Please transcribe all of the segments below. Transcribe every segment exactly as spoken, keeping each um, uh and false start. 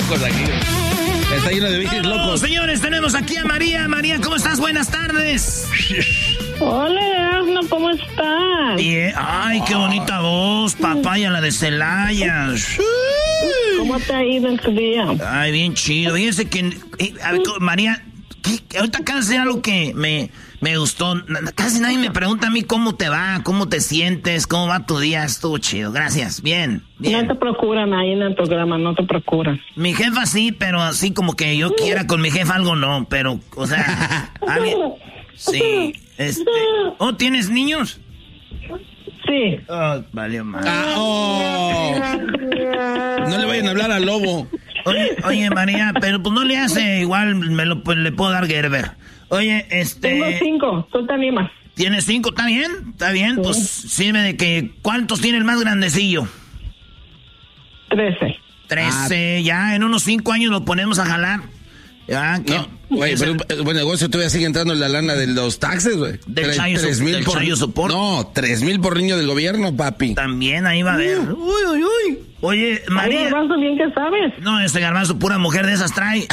locos aquí. Está lleno de bichos locos. Señores, tenemos aquí a María. María, ¿cómo estás? Buenas tardes. Hola, Asno, ¿cómo estás? Bien. Ay, qué bonita voz, papaya, la de Celaya. ¿Cómo te ha ido en tu día? Ay, bien chido. Fíjense que, eh, a ver, María, ¿qué? Ahorita acabas de hacer algo que me, me gustó. Casi nadie me pregunta a mí cómo te va, cómo te sientes, cómo va tu día. Estuvo chido. Gracias. Bien, bien. No te procuran ahí en el programa, no te procuran. Mi jefa sí, pero así como que yo quiera con mi jefa algo no, pero, o sea, alguien... Sí, este... ¿Oh, tienes niños? Sí. Oh, valió mal. Ah, oh. No le vayan a hablar al lobo. Oye, oye, María, pero pues no le hace igual, me lo pues, le puedo dar Gerber. Oye, este... Tengo cinco, tú te animas. ¿Tienes cinco? ¿Está bien? ¿Está bien? Sí. Pues sirve de que... ¿Cuántos tiene el más grandecillo? Trece. Trece, ah. Ya en unos cinco años lo ponemos a jalar. Ya, que... No, güey, pero el buen negocio todavía sigue entrando en la lana de los taxes, güey. Del chayo, tres mil por chayo support. No, tres mil por niño del gobierno, papi. También ahí va a haber. Uy, uy, uy. Oye, María. Ay, Garbanzo, bien que sabes. No, ese Garbanzo, pura mujer de esas trae.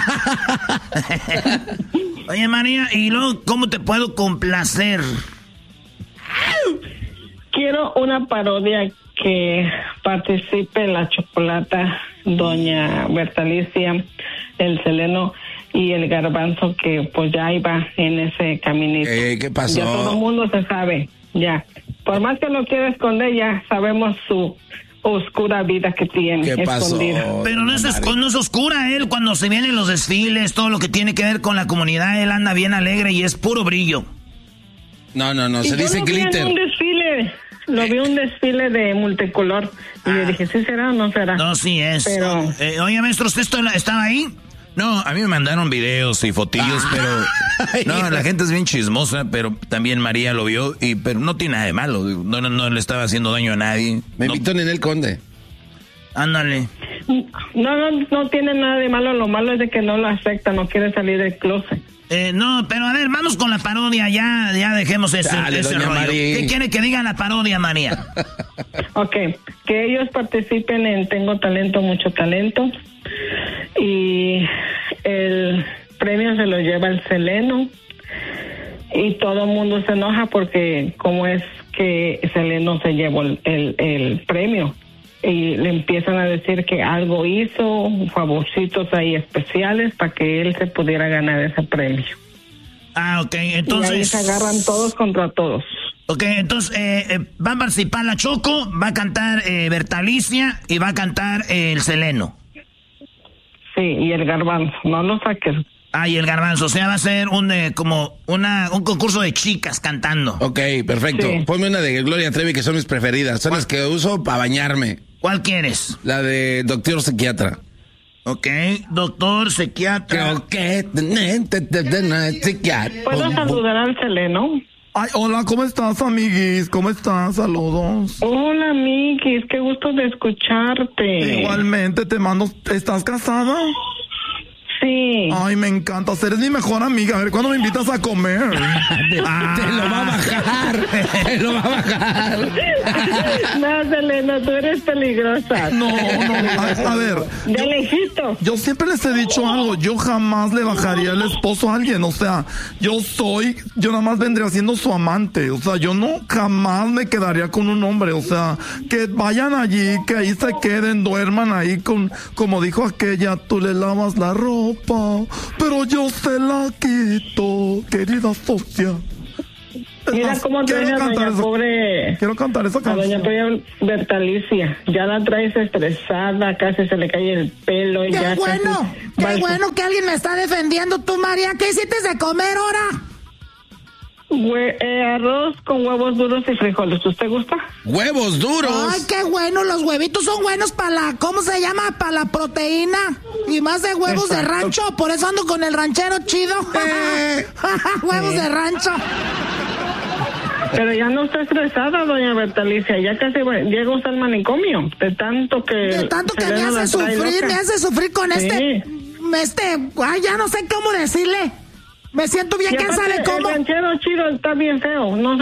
Oye, María, y luego, ¿cómo te puedo complacer? Quiero una parodia que participe la Chocolata, Doña Bertalicia, el Seleno y el Garbanzo, que pues ya iba en ese caminito. Eh, ¿Qué pasó? Ya todo el mundo se sabe, ya. Por más que lo quiera esconder, ya sabemos su oscura vida que tiene. ¿Qué pasó? Escondida. Pero no es, no es oscura él, cuando se vienen los desfiles, todo lo que tiene que ver con la comunidad, él anda bien alegre y es puro brillo. No, no, no, se dice glitter. Un desfile. Lo vi un desfile de multicolor y ah. le dije, ¿sí será o no será? No, sí es. Pero... Eh, oye, maestro, ¿usted estaba ahí? No, a mí me mandaron videos y fotillos, ah. pero... No, la gente es bien chismosa, pero también María lo vio, y pero no tiene nada de malo. No, no, no le estaba haciendo daño a nadie. Me no. invitó Ninel Conde. Ándale. No, no, no tiene nada de malo. Lo malo es de que no lo acepta, no quiere salir del closet. Eh, no, pero a ver, vamos con la parodia, ya, ya dejemos ese, Dale, ese rollo. María. ¿Qué quiere que diga la parodia, María? Ok, que ellos participen en Tengo Talento, Mucho Talento, y el premio se lo lleva el Seleno, y todo el mundo se enoja porque como es que Seleno se llevó el, el, el premio. Y le empiezan a decir que algo hizo, favorcitos ahí especiales para que él se pudiera ganar ese premio. Ah, ok, entonces... Y ahí se agarran todos contra todos. Ok, entonces eh, eh, va a participar la Choco, va a cantar eh, Bertalicia y va a cantar eh, el Seleno. Sí, y el Garbanzo, no lo saques. Ah, y el Garbanzo, o sea, va a ser un eh, como una un concurso de chicas cantando. Ok, perfecto. Sí. Ponme una de Gloria Trevi, que son mis preferidas. Son las que uso para bañarme. ¿Cuál quieres? La de Doctor Psiquiatra. Ok, Doctor Psiquiatra. Creo que... ¿Puedo saludar al Seleno? Ay, hola, ¿cómo estás, amiguis? ¿Cómo estás? Saludos. Hola, amiguis, qué gusto de escucharte. Igualmente, te mando... ¿Estás casada? Sí. Ay, me encantas, eres mi mejor amiga. A ver, ¿cuándo me invitas a comer? te, ah. te lo va a bajar. Te lo va a bajar. No, Selena, tú eres peligrosa. No, no, a, a ver. De yo, lejito. Yo siempre les he dicho algo. Yo jamás le bajaría el esposo a alguien. O sea, yo soy, yo nada más vendría siendo su amante. O sea, yo no jamás me quedaría con un hombre. O sea, que vayan allí, que ahí se queden, duerman ahí con, como dijo aquella, tú le lavas la ropa, pero yo se la quito, querida socia. Mira más, cómo trae a doña esa, pobre... Quiero cantar esa canción. A doña Bertalicia. Ya la traes estresada, casi se le cae el pelo. ¡Qué ya bueno! ¡Qué balsa. bueno que alguien me está defendiendo! Tú, María, ¿qué hiciste de comer ahora? Hue eh, arroz con huevos duros y frijoles. ¿Usted gusta? ¡Huevos duros! ¡Ay, qué bueno! Los huevitos son buenos para la... ¿Cómo se llama? Para la proteína. Y más de huevos Exacto. de rancho. Por eso ando con el ranchero chido. Eh. ¡Huevos eh. de rancho! Pero ya no está estresada, doña Bertalicia. Ya casi llega usted al manicomio. De tanto que... De tanto que me hace sufrir, loca. me hace sufrir con sí. este... Este... Ay, ya no sé cómo decirle. Me siento bien cansada de cómo... El ranchero chido está bien feo. No sé